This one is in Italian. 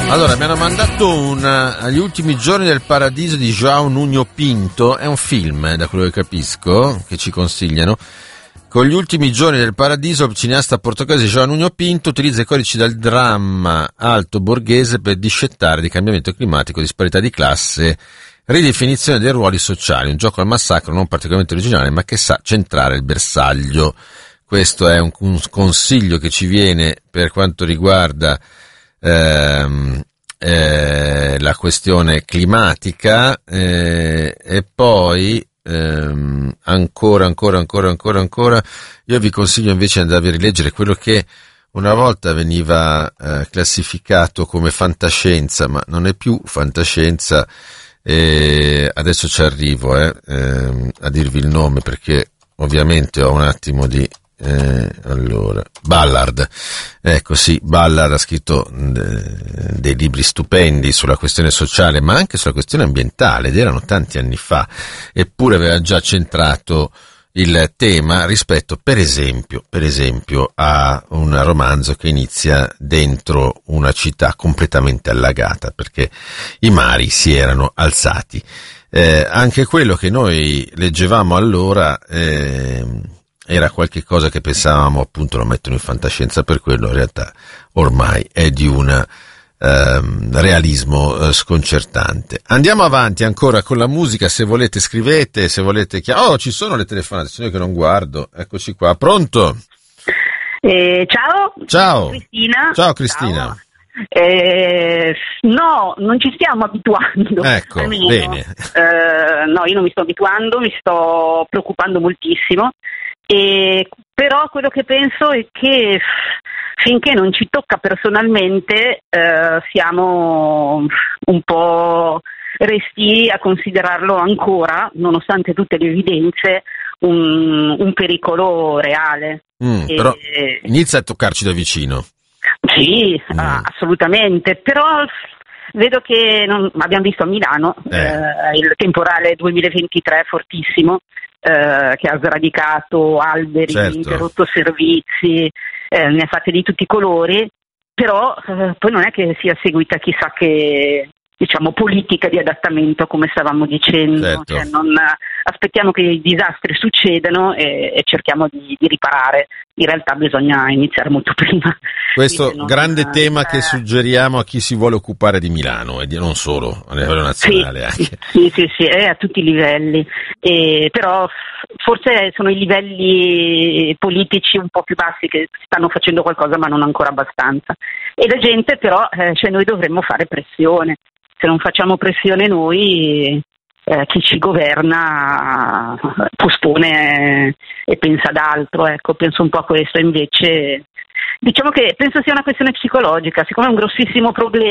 Allora, mi hanno mandato Gli ultimi giorni del paradiso di João Nuno Pinto, è un film, da quello che capisco, che ci consigliano. Con Gli ultimi giorni del paradiso, il cineasta portoghese João Nuno Pinto utilizza i codici del dramma alto borghese per discettare di cambiamento climatico, disparità di classe, ridefinizione dei ruoli sociali, un gioco al massacro non particolarmente originale, ma che sa centrare il bersaglio. Questo è un consiglio che ci viene per quanto riguarda la questione climatica, e poi ancora io vi consiglio invece di andare a rileggere quello che una volta veniva classificato come fantascienza, ma non è più fantascienza, adesso ci arrivo a dirvi il nome, perché ovviamente ho un attimo di allora, Ballard, ecco sì, Ballard ha scritto dei libri stupendi sulla questione sociale, ma anche sulla questione ambientale, ed erano tanti anni fa, eppure aveva già centrato il tema rispetto, per esempio, a un romanzo che inizia dentro una città completamente allagata, perché i mari si erano alzati. Anche quello che noi leggevamo allora era qualche cosa che pensavamo, appunto, lo mettono in fantascienza per quello, in realtà ormai è di un realismo sconcertante. Andiamo avanti ancora con la musica, se volete scrivete, se volete ci sono le telefonate, sono io che non guardo, eccoci qua, pronto? Ciao Cristina. Ciao Cristina. Ciao. No, non ci stiamo abituando. Ecco, almeno, bene. No, io non mi sto abituando, mi sto preoccupando moltissimo. Però quello che penso è che finché non ci tocca personalmente siamo un po' restii a considerarlo ancora, nonostante tutte le evidenze, un pericolo reale. Però inizia a toccarci da vicino. Sì, assolutamente, però vedo che abbiamo visto a Milano il temporale 2023 fortissimo, che ha sradicato alberi, certo, interrotto servizi, ne ha fatte di tutti i colori, però poi non è che sia seguita chissà che, diciamo, politica di adattamento, come stavamo dicendo, certo. Cioè non aspettiamo che i disastri succedano e cerchiamo di riparare. In realtà bisogna iniziare molto prima. Questo grande tema che suggeriamo a chi si vuole occupare di Milano, e non solo, a livello nazionale anche. Sì, a tutti i livelli. Però forse sono i livelli politici un po' più bassi che stanno facendo qualcosa, ma non ancora abbastanza. E la gente però, cioè noi dovremmo fare pressione. Se non facciamo pressione noi, chi ci governa pospone e pensa ad altro. Ecco, penso un po' a questo. Invece, diciamo che penso sia una questione psicologica, siccome è un grossissimo problema.